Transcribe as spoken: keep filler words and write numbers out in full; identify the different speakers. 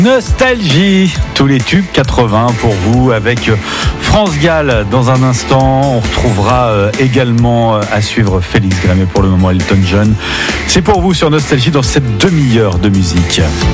Speaker 1: Nostalgie, tous les tubes quatre-vingts pour vous avec France Gall dans un instant. On retrouvera également à suivre Félix Grammet, pour le moment Elton John. C'est pour vous sur Nostalgie dans cette demi-heure de musique.